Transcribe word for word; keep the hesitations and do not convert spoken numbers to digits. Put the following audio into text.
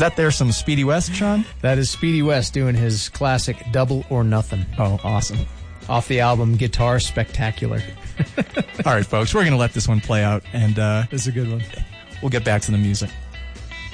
that there some Speedy West, Sean? That is Speedy West doing his classic Double or Nothing. Oh, awesome. Off the album Guitar Spectacular. All right, folks, we're going to let this one play out, and uh, This is a good one. we'll get back to the music.